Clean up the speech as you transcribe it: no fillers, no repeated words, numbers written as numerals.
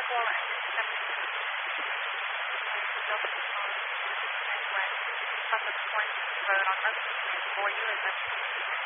Well, I think I'm building on and when from the point road on Oak Street for you is